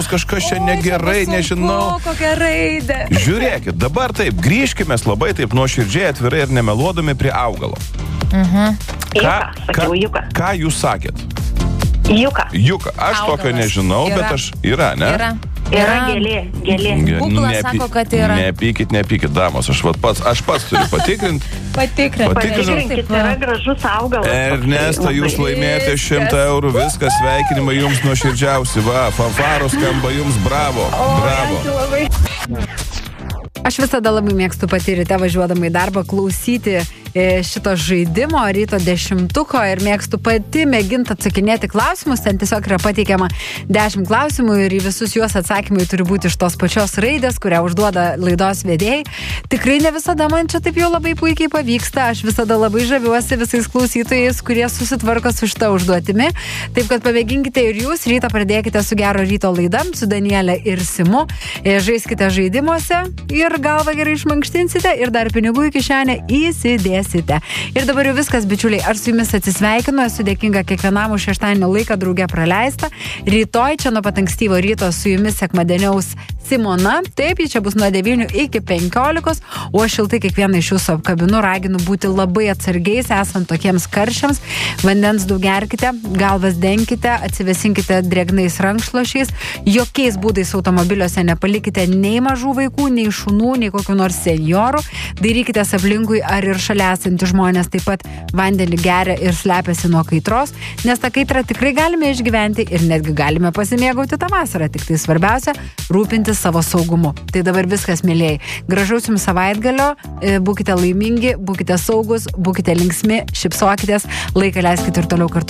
kažkas čia negerai, nežinau. Kokia raidė. Žiūrėkit, dabar taip, grįžkime labai taip nuoširdžiai, atvirai ir nemeluodami prie augalo. Ką jūs sakėt? Juka. Aš tokio nežinau, bet aš... Yra, ne? Yra gėlė. Google sako, kad yra. Nepykit, damos, aš pats turiu patikrinti. Patikrinkit, yra gražus augalas. Ernesta, jūs laimėjote 100 eurų, viskas, sveikinimai jums nuoširdžiausi, fanfaros skamba jums, bravo. Aš visada labai mėgstu pati ryte važiuodama į darbą klausyti šito žaidimo ryto 10-tuko ir mėgstu pati mėginti atsakinėti klausimus. Ten tiesiog yra pateikiama 10 klausimų ir į visus juos atsakymai turi būti iš tos pačios raidės, kurią užduoda laidos vedėjai. Tikrai ne visada man čia taip jau labai puikiai pavyksta. Aš visada labai žaviuosi visais klausytojais, kurie susitvarko su šitą užduotimi. Taip kad pamėginkite ir jūs. Rytą pradėkite su Gero ryto laida, su Danielė ir Simu. Žaiskite žaidimuose ir galvą gerai išmankštinsite ir dar pinigų į kišenę įsidėsite. Ir dabar jau viskas, bičiuliai, aš su jumis atsisveikinu, esu dėkinga kiekvienam už šeštadienio laiką drauge praleistą. Rytoj čia nuo pat ankstyvo ryto su jumis sekmadieniaus Simona. Taip, čia bus nuo 9 iki 15, o aš šiltai kiekvieną iš jūsų apkabinu, raginu būti labai atsargiais, esant tokiems karščiams. Vandens daug gerkite, galvas denkite, atsivesinkite drėgnais rankšluošiais, jokiais būdais automobiliuose nepalikite nei mažų vaikų, nei šunų, nei kokių nors senjorų. Dairykitės aplinkui, ar ir šalia esantys žmonės taip pat vandenį geria ir slepiasi nuo kaitros, nes tą kaitrą tikrai galime išgyventi ir netgi galime pasimėgauti tą vasarą. Tik tai svarbiausia - rūpintis savo saugumu. Tai dabar viskas, mielieji. Gražaus jums savaitgalio, būkite laimingi, būkite saugus, būkite linksmi, šypsokitės, laiką leiskite ir toliau kartu